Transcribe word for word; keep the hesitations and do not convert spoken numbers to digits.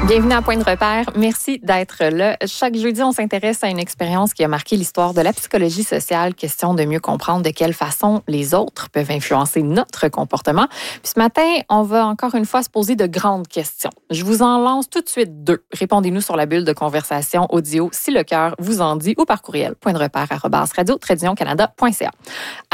Bienvenue à Point de repère. Merci d'être là. Chaque jeudi, on s'intéresse à une expérience qui a marqué l'histoire de la psychologie sociale. Question de mieux comprendre de quelle façon les autres peuvent influencer notre comportement. Puis ce matin, on va encore une fois se poser de grandes questions. Je vous en lance tout de suite deux. Répondez-nous sur la bulle de conversation audio si le cœur vous en dit ou par courriel point de repère arobase radio tiret canada point c a.